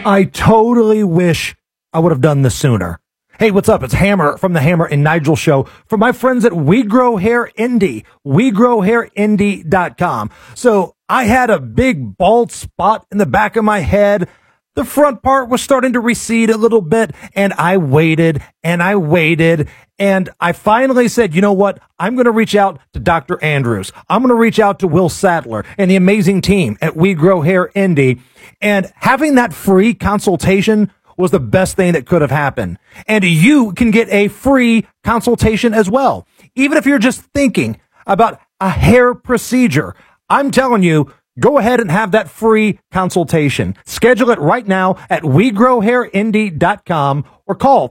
I totally wish I would have done this sooner. Hey, what's up? It's Hammer from the Hammer and Nigel Show for my friends at We Grow Hair Indie, WeGrowHairIndie.com. So I had a big bald spot in the back of my head. The front part was starting to recede a little bit, and I waited, and I finally said, you know what? I'm going to reach out to Dr. Andrews. I'm going to reach out to Will Sadler and the amazing team at We Grow Hair Indie. And having that free consultation was the best thing that could have happened. And you can get a free consultation as well. Even if you're just thinking about a hair procedure, I'm telling you, go ahead and have that free consultation. Schedule it right now at WeGrowHairIndie.com or call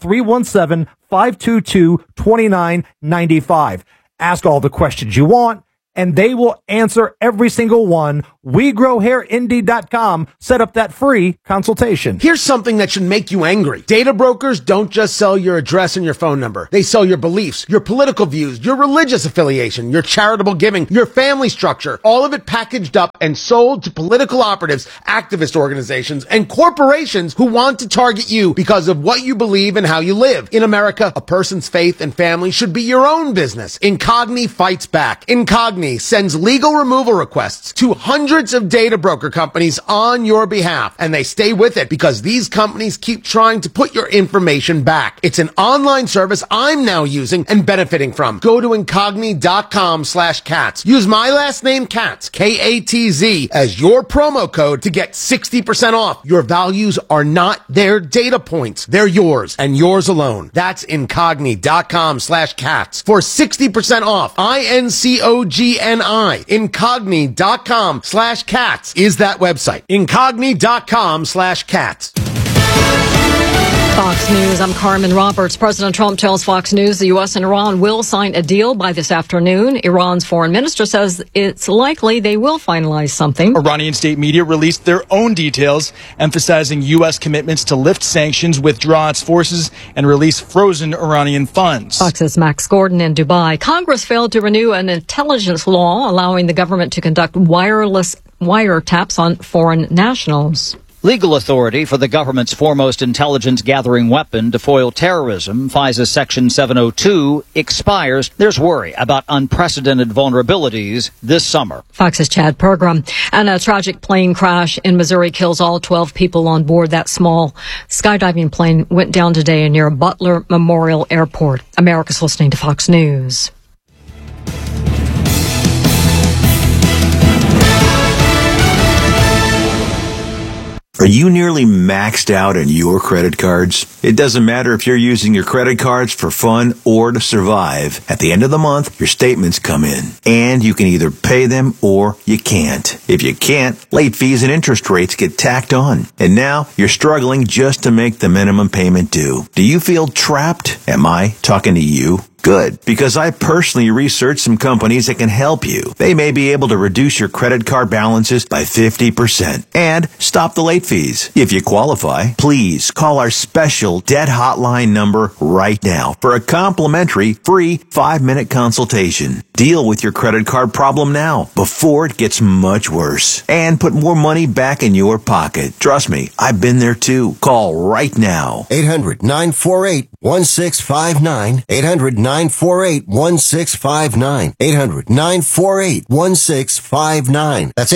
317-522-2995. Ask all the questions you want, and they will answer every single one. WeGrowHairIndie.com. Set up that free consultation. Here's something that should make you angry. Data brokers don't just sell your address and your phone number. They sell your beliefs, your political views, your religious affiliation, your charitable giving, your family structure. All of it packaged up and sold to political operatives, activist organizations, and corporations who want to target you because of what you believe and how you live. In America, a person's faith and family should be your own business. Incogni fights back. Incogni sends legal removal requests to hundreds of data broker companies on your behalf, and they stay with it because these companies keep trying to put your information back. It's an online service I'm now using and benefiting from. Go to incogni.com/cats. Use my last name, Katz, K-A-T-Z, as your promo code to get 60% off. Your values are not their data points. They're yours and yours alone. That's incogni.com/cats for 60% off. INCOGNI. Incogni.com/cats is that website. Incogni.com/cats. Fox News, I'm Carmen Roberts. President Trump tells Fox News the U.S. and Iran will sign a deal by this afternoon. Iran's foreign minister says it's likely they will finalize something. Iranian state media released their own details, emphasizing U.S. commitments to lift sanctions, withdraw its forces, and release frozen Iranian funds. Fox's Max Gordon in Dubai. Congress failed to renew an intelligence law allowing the government to conduct wireless wiretaps on foreign nationals. Legal authority for the government's foremost intelligence-gathering weapon to foil terrorism, FISA Section 702, expires. There's worry about unprecedented vulnerabilities this summer. Fox's Chad Pergram. And a tragic plane crash in Missouri kills all 12 people on board. That small skydiving plane went down today near Butler Memorial Airport. America's listening to Fox News. Are you nearly maxed out on your credit cards? It doesn't matter if you're using your credit cards for fun or to survive. At the end of the month, your statements come in, and you can either pay them or you can't. If you can't, late fees and interest rates get tacked on. And now you're struggling just to make the minimum payment due. Do you feel trapped? Am I talking to you? Good, because I personally researched some companies that can help you. They may be able to reduce your credit card balances by 50% and stop the late fees. If you qualify, please call our special debt hotline number right now for a complimentary free 5-minute consultation. Deal with your credit card problem now before it gets much worse and put more money back in your pocket. Trust me, I've been there too. Call right now. 800-948-1659. 800-948-1659. 800-948-1659. That's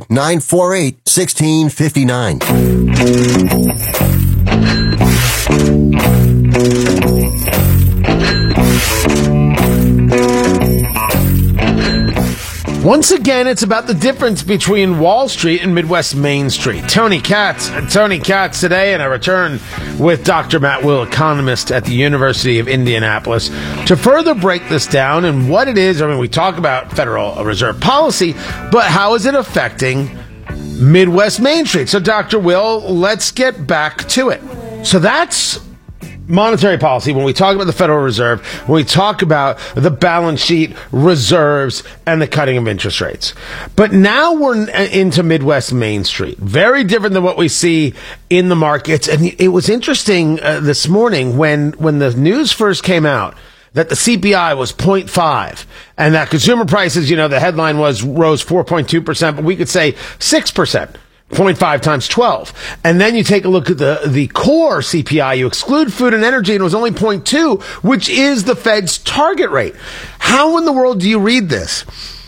800-948-1659. Once again, it's about the difference between Wall Street and Midwest Main Street. Tony Katz today, and I return with Dr. Matt Will, economist at the University of Indianapolis, to further break this down and what it is. I mean, we talk about Federal Reserve policy, but how is it affecting Midwest Main Street? So, Dr. Will, let's get back to it. So that's monetary policy. When we talk about the Federal Reserve, when we talk about the balance sheet, reserves, and the cutting of interest rates. But now we're into Midwest Main Street. Very different than what we see in the markets. And it was interesting this morning when the news first came out that the CPI was 0.5 and that consumer prices, the headline was rose 4.2%, but we could say 6%. 0.5 times 12. And then you take a look at the core CPI, you exclude food and energy, and it was only 0.2, which is the Fed's target rate. How in the world do you read this?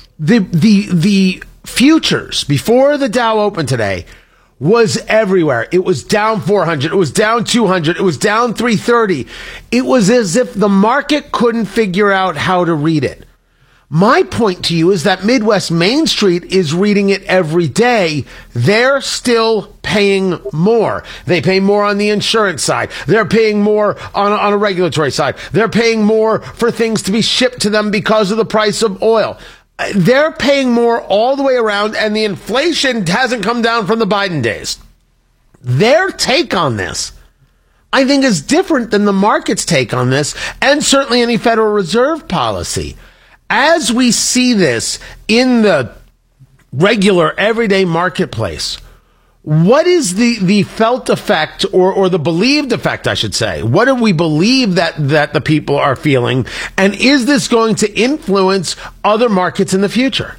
The futures before the Dow opened today was everywhere. It was down 400. It was down 200. It was down 330. It was as if the market couldn't figure out how to read it. My point to you is that Midwest Main Street is reading it every day. They're still paying more. They pay more on the insurance side. They're paying more on a regulatory side. They're paying more for things to be shipped to them because of the price of oil. They're paying more all the way around, and the inflation hasn't come down from the Biden days. Their take on this, I think, is different than the market's take on this, and certainly any Federal Reserve policy. As we see this in the regular, everyday marketplace, what is the felt effect or the believed effect, I should say? What do we believe that the people are feeling? And is this going to influence other markets in the future?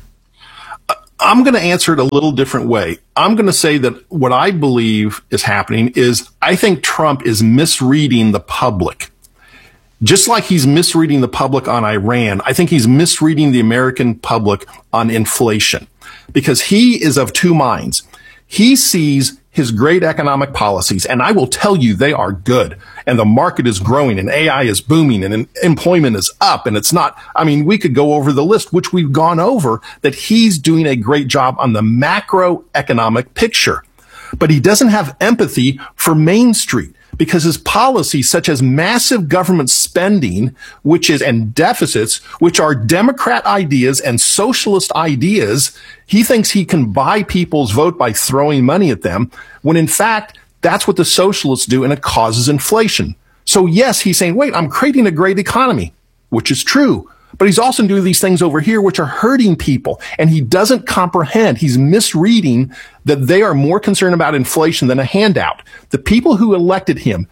I'm going to answer it a little different way. I'm going to say that what I believe is happening is I think Trump is misreading the public. Just like he's misreading the public on Iran, I think he's misreading the American public on inflation, because he is of two minds. He sees his great economic policies, and I will tell you they are good, and the market is growing, and AI is booming, and employment is up, and it's not, I mean, we could go over the list, which we've gone over, that he's doing a great job on the macroeconomic picture. But he doesn't have empathy for Main Street, because his policies, such as massive government spending, and deficits, which are Democrat ideas and socialist ideas, he thinks he can buy people's vote by throwing money at them, when in fact, that's what the socialists do, and it causes inflation. So yes, he's saying, wait, I'm creating a great economy, which is true. But he's also doing these things over here which are hurting people. And he doesn't comprehend. He's misreading that they are more concerned about inflation than a handout. The people who elected him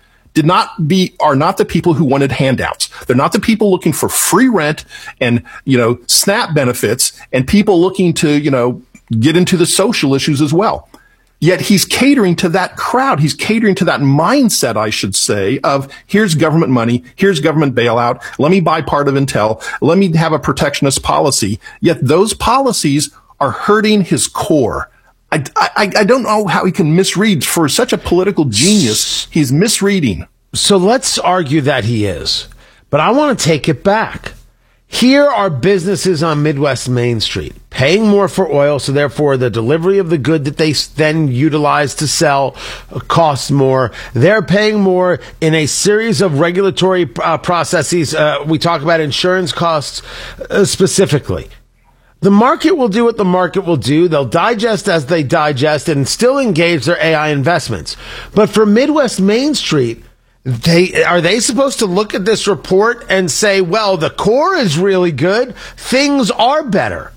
are not the people who wanted handouts. They're not the people looking for free rent and, SNAP benefits, and people looking to, get into the social issues as well. Yet he's catering to that crowd. He's catering to that mindset, I should say, of here's government money, here's government bailout, let me buy part of Intel, let me have a protectionist policy. Yet those policies are hurting his core. I don't know how he can misread. For such a political genius, he's misreading. So let's argue that he is. But I want to take it back. Here are businesses on Midwest Main Street paying more for oil, so therefore the delivery of the good that they then utilize to sell costs more. They're paying more in a series of regulatory processes. We talk about insurance costs specifically. The market will do what the market will do. They'll digest as they digest and still engage their AI investments. But for Midwest Main Street, are they supposed to look at this report and say, well, the core is really good, things are better?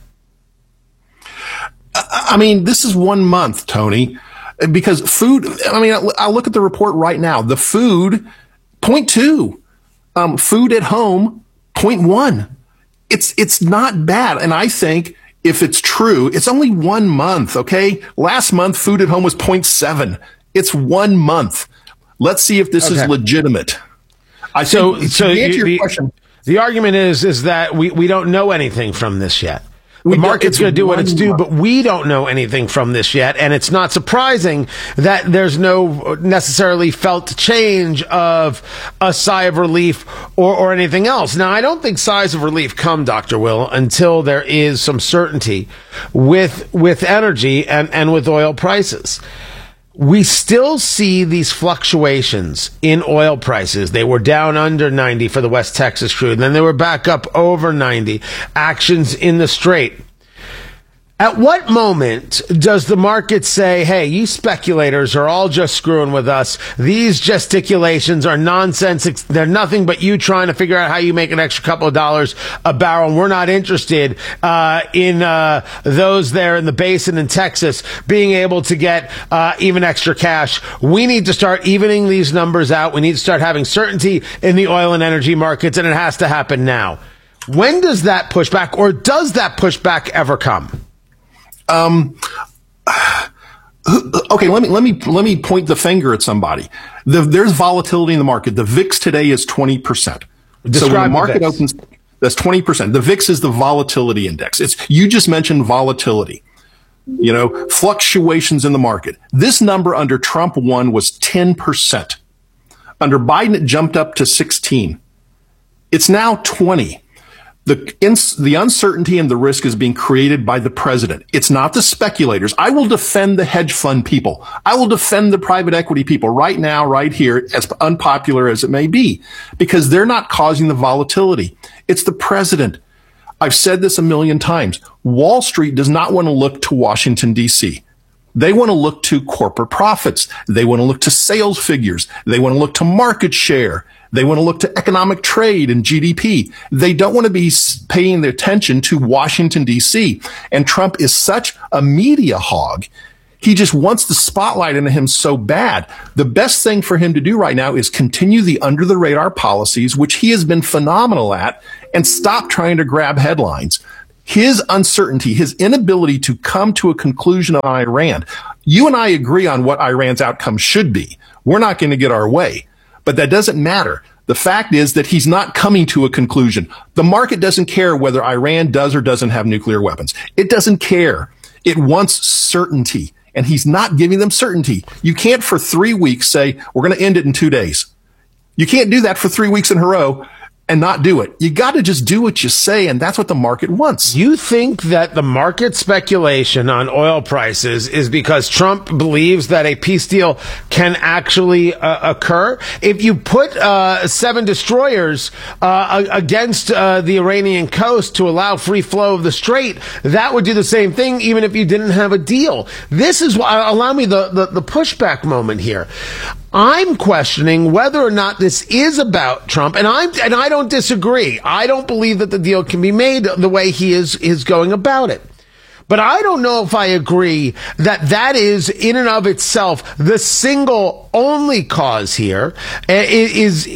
I mean, this is 1 month, Tony, because food, I'll look at the report right now. The food, 0.2, food at home, 0.1. It's not bad. And I think if it's true, it's only 1 month. Okay. Last month, food at home was 0.7. It's 1 month. Let's see if this is legitimate. So your question, the argument is that we don't know anything from this yet. The market's going to do what it's due, but we don't know anything from this yet. And it's not surprising that there's no necessarily felt change of a sigh of relief or anything else. Now, I don't think sighs of relief come, Dr. Will, until there is some certainty with energy and with oil prices. We still see these fluctuations in oil prices. They were down under 90 for the West Texas crude. Then they were back up over 90. Actions in the Strait. At what moment does the market say, hey, you speculators are all just screwing with us. These gesticulations are nonsense. They're nothing but you trying to figure out how you make an extra couple of dollars a barrel. And we're not interested in those there in the basin in Texas being able to get even extra cash. We need to start evening these numbers out. We need to start having certainty in the oil and energy markets, and it has to happen now. When does that pushback, or does that pushback ever come? Okay, let me point the finger at somebody. There's volatility in the market. The VIX today is 20%. So when the market opens, that's 20%. The VIX is the volatility index. You just mentioned volatility. Fluctuations in the market. This number under Trump 1 was 10%. Under Biden, it jumped up to 16. It's now 20. The uncertainty and the risk is being created by the president. It's not the speculators. I will defend the hedge fund people. I will defend the private equity people right now, right here, as unpopular as it may be, because they're not causing the volatility. It's the president. I've said this a million times. Wall Street does not want to look to Washington, D.C. They want to look to corporate profits. They want to look to sales figures. They want to look to market share. They want to look to economic trade and GDP. They don't want to be paying their attention to Washington, D.C. And Trump is such a media hog. He just wants the spotlight on him so bad. The best thing for him to do right now is continue the under-the-radar policies, which he has been phenomenal at, and stop trying to grab headlines. His uncertainty, his inability to come to a conclusion on Iran. You and I agree on what Iran's outcome should be. We're not going to get our way. But that doesn't matter. The fact is that he's not coming to a conclusion. The market doesn't care whether Iran does or doesn't have nuclear weapons. It doesn't care. It wants certainty. And he's not giving them certainty. You can't for 3 weeks say, we're going to end it in 2 days. You can't do that for 3 weeks in a row and not do it. You got to just do what you say, and that's what the market wants. You think that the market speculation on oil prices is because Trump believes that a peace deal can actually occur? If you put 7 destroyers against the Iranian coast to allow free flow of the strait, that would do the same thing even if you didn't have a deal. This is why, allow me the pushback moment here. I'm questioning whether or not this is about Trump, and I don't disagree. I don't believe that the deal can be made the way he is going about it. But I don't know if I agree that is in and of itself the single only cause here is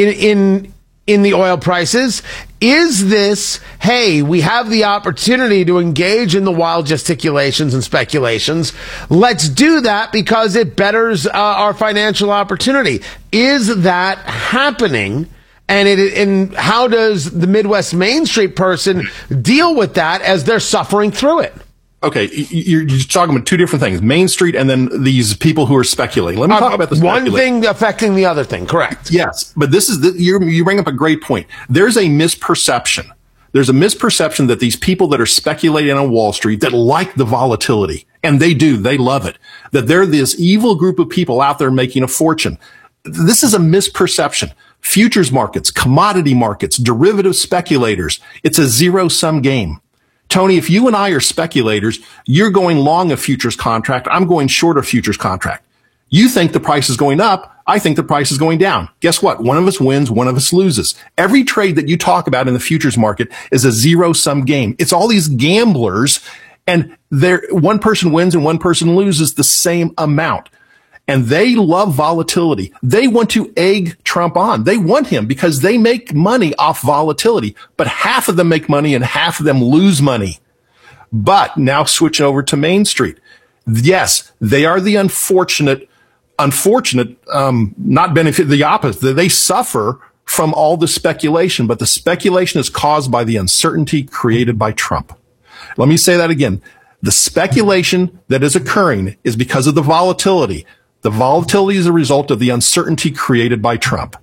in the oil prices. Is this, hey, we have the opportunity to engage in the wild gesticulations and speculations. Let's do that because it betters our financial opportunity. Is that happening? And how does the Midwest Main Street person deal with that as they're suffering through it? Okay, you're talking about two different things, Main Street and then these people who are speculating. Let me talk about the one thing affecting the other thing, correct? Yes, but this is you bring up a great point. There's a misperception. There's a misperception that these people that are speculating on Wall Street that like the volatility, and they do, they love it, that they're this evil group of people out there making a fortune. This is a misperception. Futures markets, commodity markets, derivative speculators, it's a zero-sum game. Tony, if you and I are speculators, you're going long a futures contract. I'm going short a futures contract. You think the price is going up. I think the price is going down. Guess what? One of us wins, one of us loses. Every trade that you talk about in the futures market is a zero-sum game. It's all these gamblers, and one person wins and one person loses the same amount. And they love volatility. They want to egg Trump on. They want him because they make money off volatility. But half of them make money and half of them lose money. But now switching over to Main Street. Yes, they are the unfortunate, not benefit, the opposite. They suffer from all the speculation, but the speculation is caused by the uncertainty created by Trump. Let me say that again. The speculation that is occurring is because of the volatility. The volatility is a result of the uncertainty created by Trump.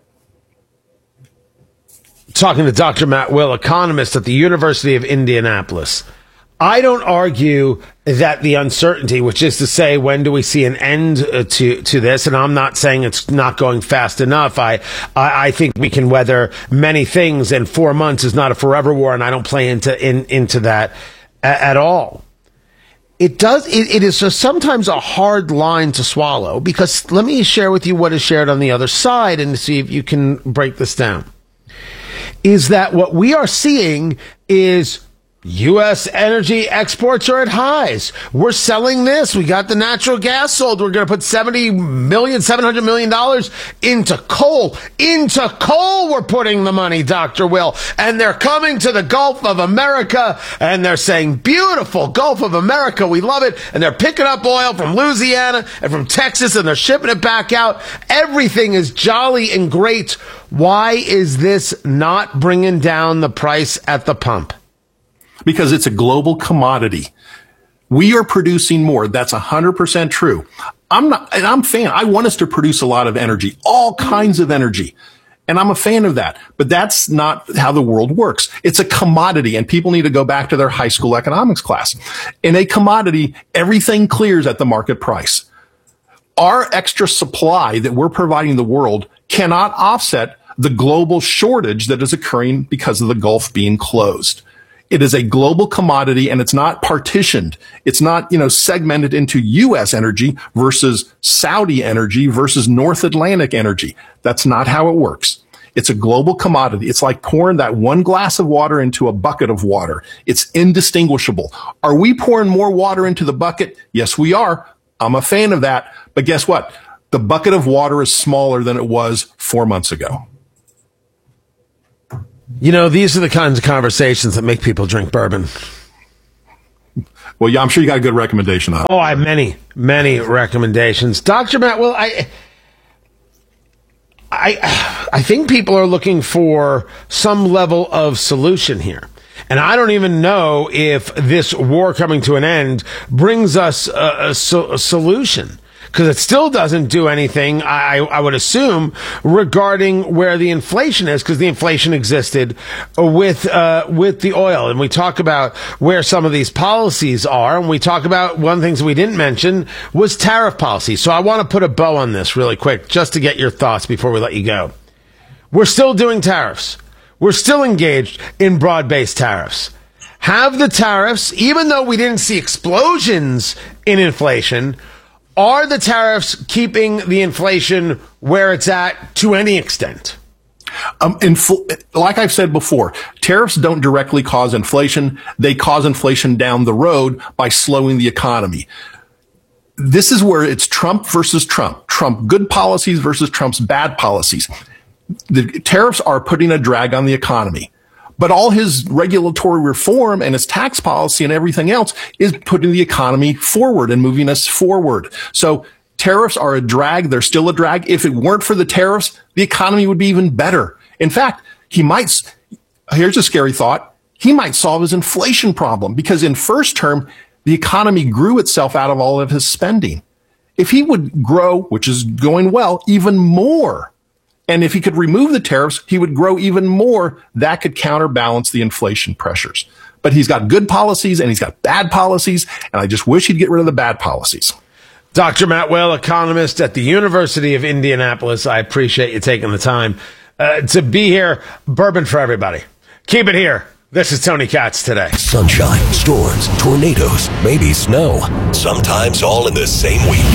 Talking to Dr. Matt Will, economist at the University of Indianapolis. I don't argue that the uncertainty, which is to say, when do we see an end to this? And I'm not saying it's not going fast enough. I think we can weather many things, and 4 months is not a forever war, and I don't play into that at all. It is sometimes a hard line to swallow, because let me share with you what is shared on the other side and see if you can break this down. Is that what we are seeing is U.S. energy exports are at highs. We're selling this. We got the natural gas sold. We're going to put $700 million into coal. Into coal we're putting the money, Dr. Will. And they're coming to the Gulf of America, and they're saying, beautiful Gulf of America, we love it. And they're picking up oil from Louisiana and from Texas, and they're shipping it back out. Everything is jolly and great. Why is this not bringing down the price at the pump? Because it's a global commodity. We are producing more. That's 100% true. I'm a fan. I want us to produce a lot of energy, all kinds of energy. And I'm a fan of that. But that's not how the world works. It's a commodity, and people need to go back to their high school economics class. In a commodity, everything clears at the market price. Our extra supply that we're providing the world cannot offset the global shortage that is occurring because of the Gulf being closed. It is a global commodity, and it's not partitioned. It's not, segmented into U.S. energy versus Saudi energy versus North Atlantic energy. That's not how it works. It's a global commodity. It's like pouring that one glass of water into a bucket of water. It's indistinguishable. Are we pouring more water into the bucket? Yes, we are. I'm a fan of that. But guess what? The bucket of water is smaller than it was 4 months ago. These are the kinds of conversations that make people drink bourbon. Well, yeah, I'm sure you got a good recommendation on it. Oh, I have many, many recommendations. Dr. Matt, well, I think people are looking for some level of solution here. And I don't even know if this war coming to an end brings us a solution. Because it still doesn't do anything, I would assume, regarding where the inflation is, because the inflation existed with the oil. And we talk about where some of these policies are, and we talk about one of the things we didn't mention was tariff policy. So I want to put a bow on this really quick, just to get your thoughts before we let you go. We're still doing tariffs. We're still engaged in broad-based tariffs. Have the tariffs, even though we didn't see explosions in inflation, are the tariffs keeping the inflation where it's at to any extent? Like I've said before, tariffs don't directly cause inflation. They cause inflation down the road by slowing the economy. This is where it's Trump versus Trump. Trump good policies versus Trump's bad policies. The tariffs are putting a drag on the economy. But all his regulatory reform and his tax policy and everything else is putting the economy forward and moving us forward. So tariffs are a drag. They're still a drag. If it weren't for the tariffs, the economy would be even better. In fact, here's a scary thought. He might solve his inflation problem, because in first term, the economy grew itself out of all of his spending. If he would grow, which is going well, even more, and if he could remove the tariffs, he would grow even more. That could counterbalance the inflation pressures. But he's got good policies and he's got bad policies, and I just wish he'd get rid of the bad policies. Dr. Matt Will, economist at the University of Indianapolis. I appreciate you taking the time to be here. Bourbon for everybody. Keep it here. This is Tony Katz today. Sunshine, storms, tornadoes, maybe snow. Sometimes all in the same week.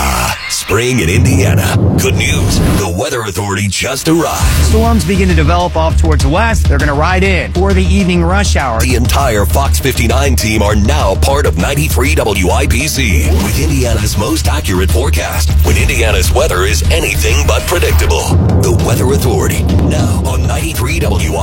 Spring in Indiana. Good news. The Weather Authority just arrived. Storms begin to develop off towards the west. They're going to ride in for the evening rush hour. The entire Fox 59 team are now part of 93 WIPC with Indiana's most accurate forecast when Indiana's weather is anything but predictable. The Weather Authority, now on 93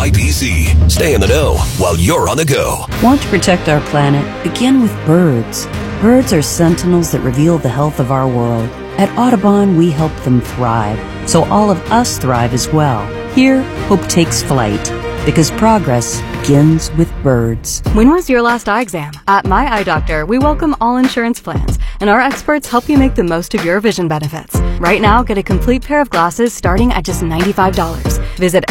WIPC. Stay in the know while you're on the go. Want to protect our planet? Begin with birds. Birds are sentinels that reveal the health of our world. At Audubon, we help them thrive, so all of us thrive as well. Here, hope takes flight, because progress begins with birds. When was your last eye exam? At My Eye Doctor, we welcome all insurance plans, and our experts help you make the most of your vision benefits. Right now, get a complete pair of glasses starting at just $95. Visit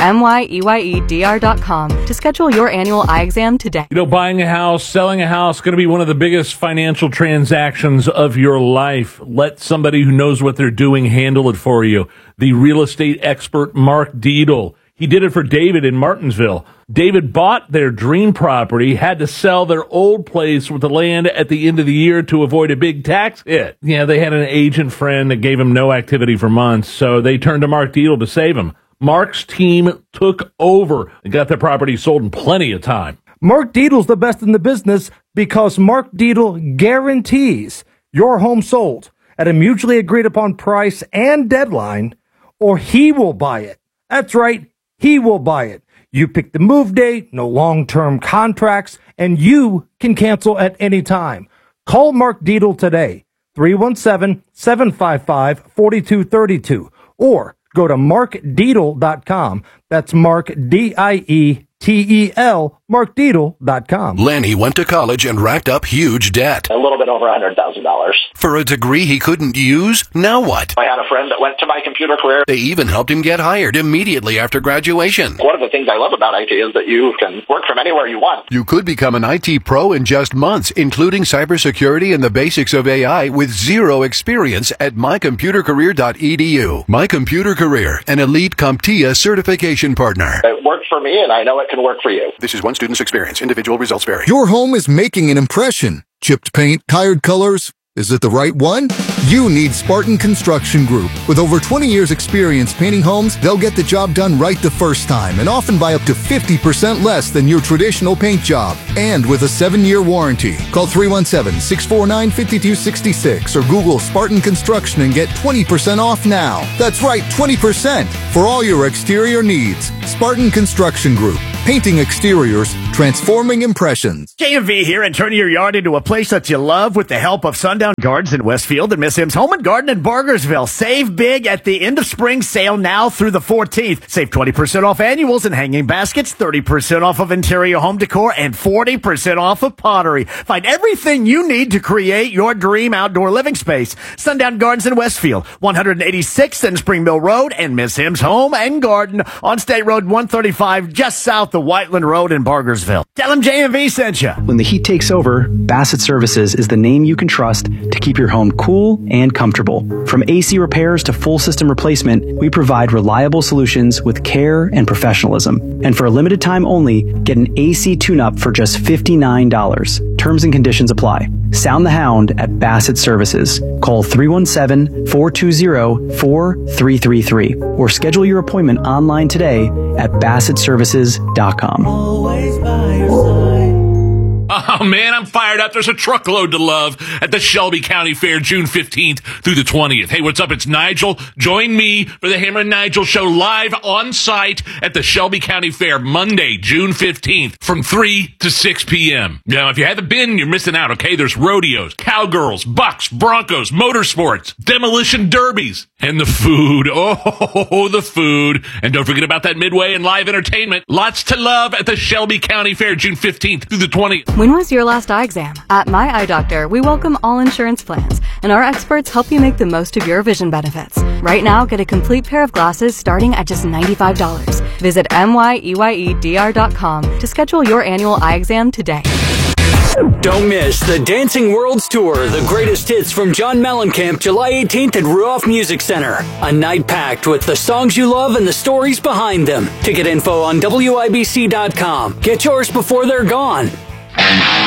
MYEYEDR.com to schedule your annual eye exam today. Buying a house, selling a house, going to be one of the biggest financial transactions of your life. Let somebody who knows what they're doing handle it for you. The real estate expert, Mark Dietl. He did it for David in Martinsville. David bought their dream property, had to sell their old place with the land at the end of the year to avoid a big tax hit. Yeah, they had an agent friend that gave him no activity for months, so they turned to Mark Dietl to save him. Mark's team took over and got their property sold in plenty of time. Mark Diedel's the best in the business because Mark Diedel guarantees your home sold at a mutually agreed upon price and deadline, or he will buy it. That's right, he will buy it. You pick the move date, no long-term contracts, and you can cancel at any time. Call Mark Diedel today, 317-755-4232, or go to markdiedel.com. That's Mark, D-I-E-T-E-L, markdiedel.com. Lanny went to college and racked up huge debt. A little bit over $100,000. For a degree he couldn't use? Now what? I had a friend that went to My Computer Career. They even helped him get hired immediately after graduation. One of the things I love about IT is that you can work from anywhere you want. You could become an IT pro in just months, including cybersecurity and the basics of AI with zero experience at mycomputercareer.edu. My Computer Career, an elite CompTIA certification partner. It worked for me, and I know it can work for you. This is one student's experience. Individual results vary. Your home is making an impression. Chipped paint, tired colors. Is it the right one? You need Spartan Construction Group. With over 20 years experience painting homes, they'll get the job done right the first time and often by up to 50% less than your traditional paint job. And with a 7-year warranty. Call 317-649-5266 or Google Spartan Construction and get 20% off now. That's right, 20% for all your exterior needs. Spartan Construction Group. Painting exteriors, transforming impressions. JMV here, and turning your yard into a place that you love with the help of Sundown Gardens in Westfield and Miss M's Home and Garden in Bargersville. Save big at the end of spring sale now through the 14th. Save 20% off annuals and hanging baskets, 30% off of interior home decor, and 40% off of pottery. Find everything you need to create your dream outdoor living space. Sundown Gardens in Westfield, 186th and Spring Mill Road, and Miss M's Home and Garden on State Road 135, just south of Whiteland Road in Bargersville. Tell them JMV sent you. When the heat takes over, Bassett Services is the name you can trust to keep your home cool and comfortable. From AC repairs to full system replacement, we provide reliable solutions with care and professionalism. And for a limited time only, get an AC tune-up for just $59. Terms and conditions apply. Sound the Hound at Bassett Services. Call 317-420-4333 or schedule your appointment online today at BassettServices.com. Always by your side. Oh man, I'm fired up. There's a truckload to love at the Shelby County Fair, June 15th through the 20th. Hey, what's up? It's Nigel. Join me for the Hammer and Nigel show live on site at the Shelby County Fair, Monday, June 15th from 3 to 6 p.m. Now, if you haven't been, you're missing out, okay? There's rodeos, cowgirls, bucks, broncos, motorsports, demolition derbies, and the food. Oh, the food. And don't forget about that Midway and live entertainment. Lots to love at the Shelby County Fair, June 15th through the 20th. When was your last eye exam? At My Eye Doctor, we welcome all insurance plans, and our experts help you make the most of your vision benefits. Right now, get a complete pair of glasses starting at just $95. Visit myeyedr.com to schedule your annual eye exam today. Don't miss the Dancing Worlds Tour, the greatest hits from John Mellencamp, July 18th at Ruoff Music Center. A night packed with the songs you love and the stories behind them. Ticket info on WIBC.com. Get yours before they're gone.